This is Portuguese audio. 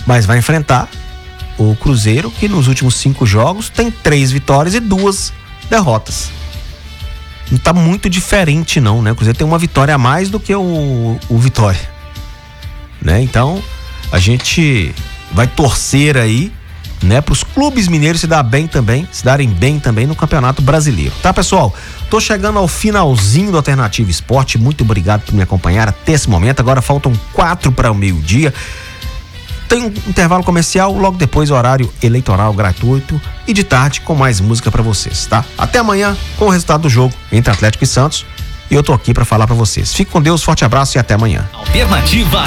mas vai enfrentar o Cruzeiro, que nos últimos 5 jogos tem 3 vitórias e 2 derrotas. Não tá muito diferente não, né? O Cruzeiro tem uma vitória a mais do que o Vitória, né? Então a gente vai torcer aí, né, para os clubes mineiros se darem bem também no Campeonato Brasileiro, tá, pessoal? Tô chegando ao finalzinho do Alternativa Esporte. Muito obrigado por me acompanhar até esse momento. Agora faltam 4 para o meio-dia. Tem um intervalo comercial, logo depois o horário eleitoral gratuito e de tarde com mais música para vocês, tá? Até amanhã com o resultado do jogo entre Atlético e Santos. E eu tô aqui para falar para vocês. Fique com Deus, forte abraço e até amanhã. Alternativa